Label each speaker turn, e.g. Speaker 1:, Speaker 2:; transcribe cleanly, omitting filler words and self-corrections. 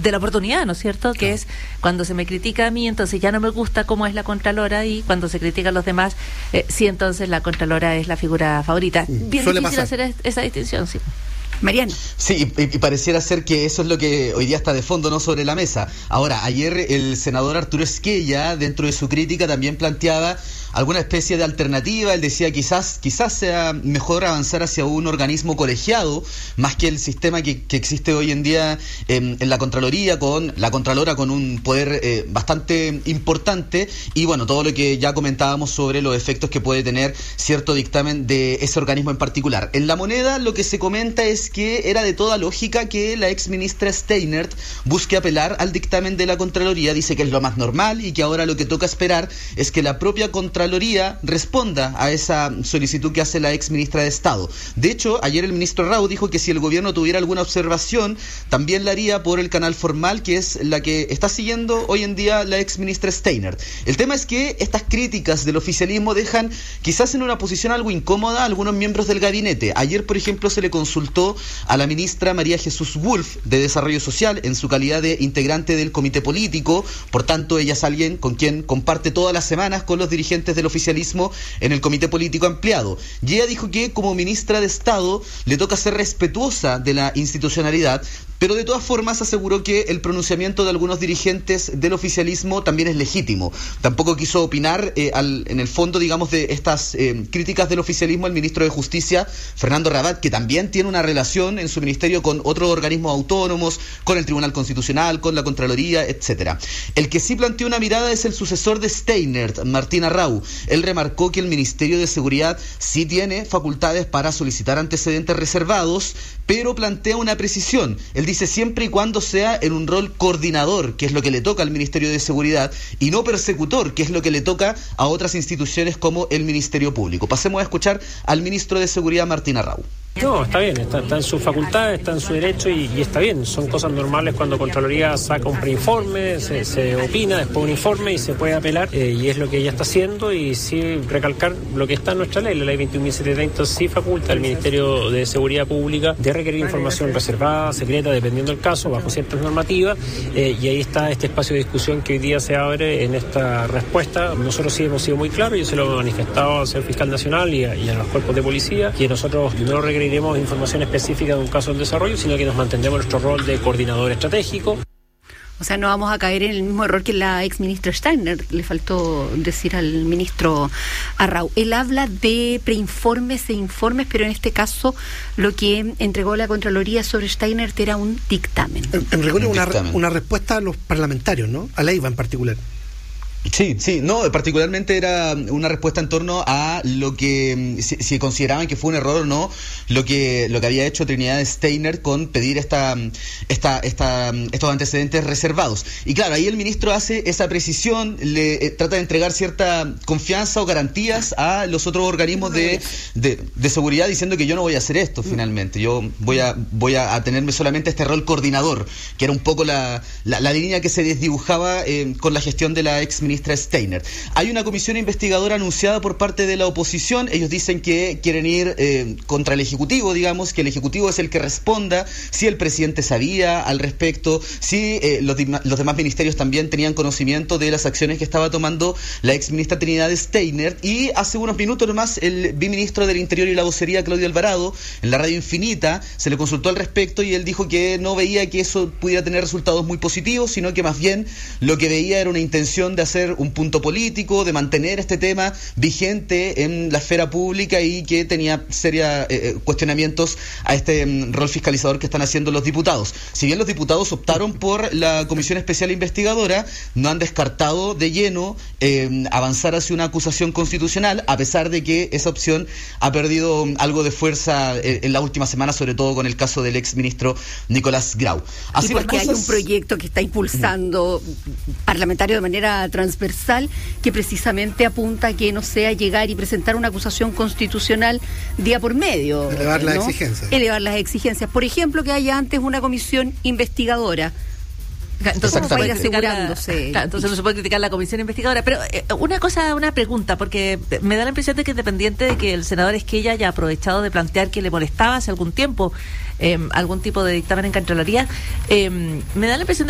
Speaker 1: la oportunidad, ¿no es cierto? Que es cuando se me critica a mí, entonces ya no me gusta cómo es la Contralora, y cuando se critica a los demás, sí, entonces la Contralora es la figura favorita. Bien difícil hacer esa distinción, sí.
Speaker 2: Mariano.
Speaker 3: Sí, y pareciera ser que eso es lo que hoy día está de fondo, ¿no?, sobre la mesa. Ahora, ayer el senador Arturo Esquella, dentro de su crítica, también planteaba alguna especie de alternativa. Él decía quizás sea mejor avanzar hacia un organismo colegiado, más que el sistema que existe hoy en día en la Contraloría, con la Contralora con un poder bastante importante, y bueno, todo lo que ya comentábamos sobre los efectos que puede tener cierto dictamen de ese organismo en particular. En La Moneda lo que se comenta es que era de toda lógica que la ex ministra Steinert busque apelar al dictamen de la Contraloría. Dice que es lo más normal y que ahora lo que toca esperar es que la propia Contraloría responda a esa solicitud que hace la ex ministra de Estado. De hecho, ayer el ministro Rau dijo que si el gobierno tuviera alguna observación, también la haría por el canal formal, que es la que está siguiendo hoy en día la ex ministra Steinert. El tema es que estas críticas del oficialismo dejan quizás en una posición algo incómoda a algunos miembros del gabinete. Ayer, por ejemplo, se le consultó a la ministra María Jesús Wolf de Desarrollo Social en su calidad de integrante del comité político. Por tanto, ella es alguien con quien comparte todas las semanas con los dirigentes del oficialismo en el comité político ampliado. Y ella dijo que como ministra de Estado le toca ser respetuosa de la institucionalidad, pero de todas formas aseguró que el pronunciamiento de algunos dirigentes del oficialismo también es legítimo. Tampoco quiso opinar en el fondo, digamos, de estas críticas del oficialismo el ministro de Justicia, Fernando Rabat, que también tiene una relación en su ministerio con otros organismos autónomos, con el Tribunal Constitucional, con la Contraloría, etcétera. El que sí planteó una mirada es el sucesor de Steinert, Martín Arrau. Él remarcó que el Ministerio de Seguridad sí tiene facultades para solicitar antecedentes reservados, pero plantea una precisión. Él dice siempre y cuando sea en un rol coordinador, que es lo que le toca al Ministerio de Seguridad, y no persecutor, que es lo que le toca a otras instituciones como el Ministerio Público. Pasemos a escuchar al ministro de Seguridad, Martín Arrau.
Speaker 4: No, está bien, está en su facultad, está en su derecho y está bien. Son cosas normales cuando Contraloría saca un preinforme, se opina, después un informe y se puede apelar, y es lo que ella está haciendo. Y sí recalcar lo que está en nuestra ley, la ley 21.730 sí faculta al Ministerio de Seguridad Pública de requerir información reservada, secreta, dependiendo del caso, bajo ciertas normativas, y ahí está este espacio de discusión que hoy día se abre en esta respuesta. Nosotros sí hemos sido muy claros, yo se lo he manifestado al señor Fiscal Nacional y a los cuerpos de policía, que nosotros no requeriremos información específica de un caso en desarrollo, sino que nos mantendremos nuestro rol de coordinador estratégico.
Speaker 2: O sea, no vamos a caer en el mismo error que la ex ministra Steiner, le faltó decir al ministro Arrau. Él habla de preinformes e informes, pero en este caso lo que entregó la Contraloría sobre Steiner era un dictamen.
Speaker 5: En rigor una respuesta a los parlamentarios, ¿no? A Leiva en particular.
Speaker 3: Sí, no, particularmente era una respuesta en torno a lo que, si consideraban que fue un error o no, lo que había hecho Trinidad Steiner con pedir estos antecedentes reservados. Y claro, ahí el ministro hace esa precisión, le trata de entregar cierta confianza o garantías a los otros organismos de seguridad, diciendo que yo no voy a hacer esto finalmente, yo voy a tenerme solamente este rol coordinador, que era un poco la línea que se desdibujaba con la gestión de la ex ministra Steiner. Hay una comisión investigadora anunciada por parte de la oposición. Ellos dicen que quieren ir contra el Ejecutivo, digamos, que el Ejecutivo es el que responda si el presidente sabía al respecto, si los demás ministerios también tenían conocimiento de las acciones que estaba tomando la ex ministra Trinidad Steiner. Y hace unos minutos nomás el viceministro del Interior y la Vocería, Claudio Alvarado, en la radio Infinita, se le consultó al respecto y él dijo que no veía que eso pudiera tener resultados muy positivos, sino que más bien lo que veía era una intención de hacer un punto político, de mantener este tema vigente en la esfera pública y que tenía serios cuestionamientos a este rol fiscalizador que están haciendo los diputados. Si bien los diputados optaron por la Comisión Especial Investigadora, no han descartado de lleno avanzar hacia una acusación constitucional, a pesar de que esa opción ha perdido algo de fuerza en la última semana, sobre todo con el caso del ex ministro Nicolás Grau.
Speaker 2: Así y porque hay un proyecto que está impulsando parlamentario de manera transversal que precisamente apunta a que no sea llegar y presentar una acusación constitucional día por medio.
Speaker 5: Elevar las exigencias.
Speaker 2: Elevar las exigencias. Por ejemplo, que haya antes una comisión investigadora. Entonces no puede ir asegurándose.
Speaker 1: Entonces no se puede criticar la comisión investigadora. Pero una pregunta, porque me da la impresión de que independiente de que el senador Esquella haya aprovechado de plantear que le molestaba hace algún tiempo algún tipo de dictamen en Contraloría, me da la impresión